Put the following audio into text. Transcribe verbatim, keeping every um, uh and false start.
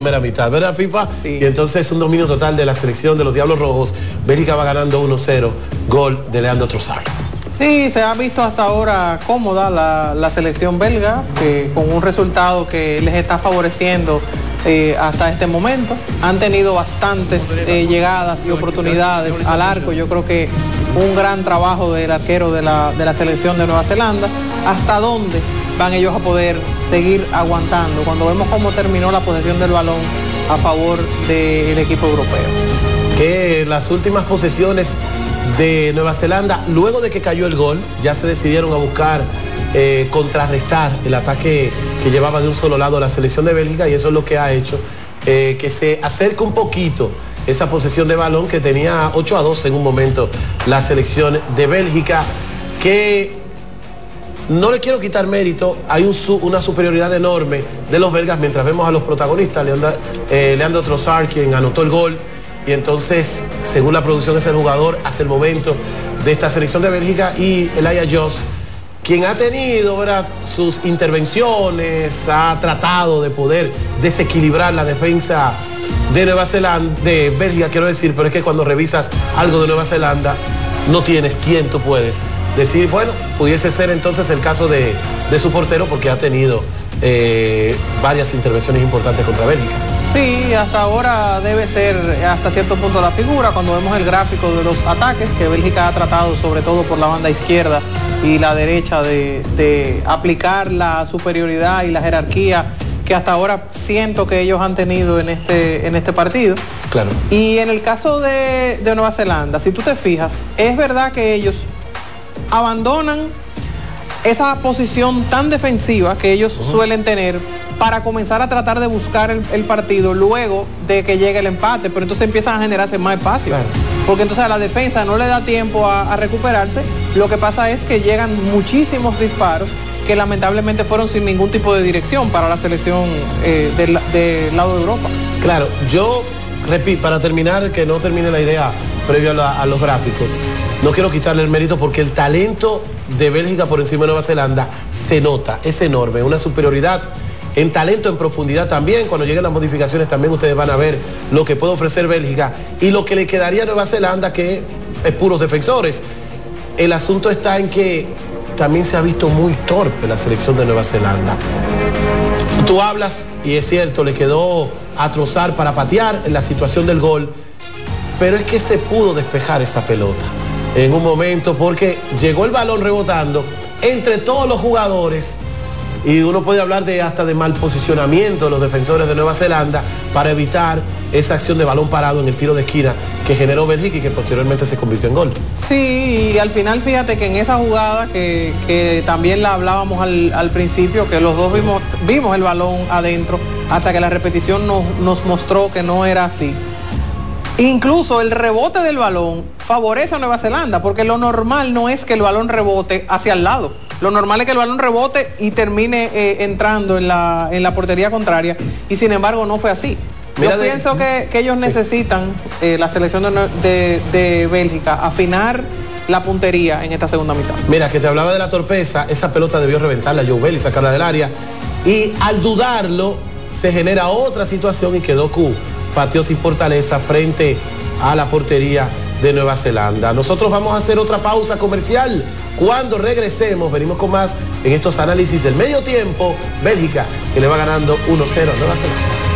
primera mitad, ¿verdad, FIFA? Sí. Y entonces un dominio total de la selección de los Diablos Rojos. Bélgica va ganando uno cero, gol de Leandro Trossard. Sí, se ha visto hasta ahora cómoda la, la selección belga, que con un resultado que les está favoreciendo eh, hasta este momento. Han tenido bastantes eh, llegadas y oportunidades al arco. Yo creo que un gran trabajo del arquero de la, de la selección de Nueva Zelanda. ¿Hasta dónde van ellos a poder seguir aguantando? Cuando vemos cómo terminó la posesión del balón a favor del equipo europeo. Que las últimas posesiones de Nueva Zelanda, luego de que cayó el gol, ya se decidieron a buscar eh, contrarrestar el ataque que llevaba de un solo lado la selección de Bélgica, y eso es lo que ha hecho eh, que se acerque un poquito esa posesión de balón que tenía ocho a dos en un momento la selección de Bélgica, que no le quiero quitar mérito, hay un, una superioridad enorme de los belgas mientras vemos a los protagonistas, Leandro, eh, Leandro Trossard, quien anotó el gol. Y entonces, según la producción, es el jugador hasta el momento de esta selección de Bélgica, y Elijah Jost, quien ha tenido, ¿verdad?, sus intervenciones, ha tratado de poder desequilibrar la defensa de Nueva Zelanda, de Bélgica, quiero decir, pero es que cuando revisas algo de Nueva Zelanda, no tienes quién tú puedes decir, bueno, pudiese ser entonces el caso de, de su portero, porque ha tenido eh, varias intervenciones importantes contra Bélgica. Sí, hasta ahora debe ser hasta cierto punto la figura. Cuando vemos el gráfico de los ataques, que Bélgica ha tratado sobre todo por la banda izquierda y la derecha de, de aplicar la superioridad y la jerarquía que hasta ahora siento que ellos han tenido en este, en este partido. Claro. Y en el caso de, de Nueva Zelanda, si tú te fijas, es verdad que ellos abandonan esa posición tan defensiva que ellos uh-huh. suelen tener para comenzar a tratar de buscar el, el partido luego de que llegue el empate, pero entonces empiezan a generarse más espacio, claro. porque entonces a la defensa no le da tiempo a, a recuperarse. Lo que pasa es que llegan muchísimos disparos que lamentablemente fueron sin ningún tipo de dirección para la selección eh, del, del lado de Europa. Claro, yo repito, para terminar, que no termine la idea previo a, la, a los gráficos, no quiero quitarle el mérito porque el talento de Bélgica por encima de Nueva Zelanda se nota, es enorme, una superioridad en talento, en profundidad también. Cuando lleguen las modificaciones también ustedes van a ver lo que puede ofrecer Bélgica y lo que le quedaría a Nueva Zelanda, que es puros defensores. El asunto está en que también se ha visto muy torpe la selección de Nueva Zelanda. Tú hablas, y es cierto, le quedó a Trossard para patear en la situación del gol, pero es que se pudo despejar esa pelota en un momento porque llegó el balón rebotando entre todos los jugadores. Y uno puede hablar de hasta de mal posicionamiento de los defensores de Nueva Zelanda para evitar esa acción de balón parado en el tiro de esquina que generó Bélgica y que posteriormente se convirtió en gol. Sí, y al final fíjate que en esa jugada que, que también la hablábamos al, al principio, que los dos vimos, vimos el balón adentro hasta que la repetición nos, nos mostró que no era así. Incluso el rebote del balón favorece a Nueva Zelanda, porque lo normal no es que el balón rebote hacia el lado. Lo normal es que el balón rebote y termine eh, entrando en la, en la portería contraria, y sin embargo no fue así. Yo Mira pienso de... que, que ellos sí. necesitan, eh, la selección de, de, de Bélgica, afinar la puntería en esta segunda mitad. Mira, que te hablaba de la torpeza, esa pelota debió reventarla Joe Bell y sacarla del área, y al dudarlo se genera otra situación y quedó Q. Pateó sin fortaleza frente a la portería de Nueva Zelanda. Nosotros vamos a hacer otra pausa comercial. Cuando regresemos, venimos con más en estos análisis del medio tiempo. Bélgica, que le va ganando uno cero a Nueva Zelanda.